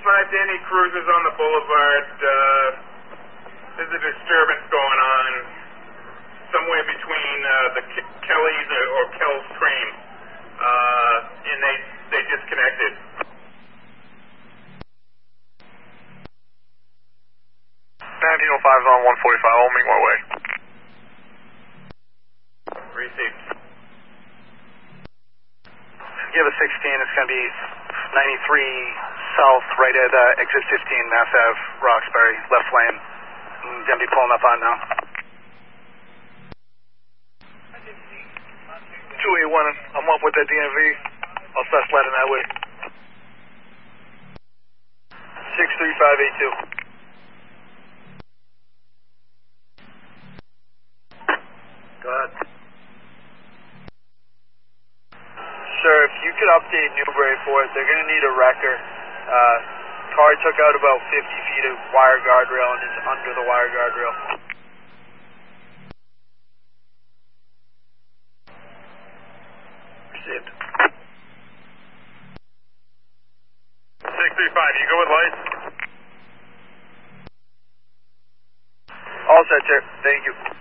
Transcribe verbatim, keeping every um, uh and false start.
five to any cruisers on the boulevard. Uh, there's a disturbance going on somewhere between uh, the Ke- Kelly's or Kell's cream, uh, and they they disconnected. nineteen oh five is on one forty-five. I'll make my way. Received. You have a sixteen. It's going to be ninety-three south, right at uh, exit fifteen, Mass Ave, Roxbury, left lane. I'm going to be pulling up on now. two eighty-one, I'm up with that D M V. I'll start sliding that way. six three five eight two. Go ahead. Sir, if you could update Newbury for us, they're going to need a wrecker. Uh, car took out about fifty feet of wire guardrail and is under the wire guardrail. Received. six three five, you go with lights? All set, sir. Thank you.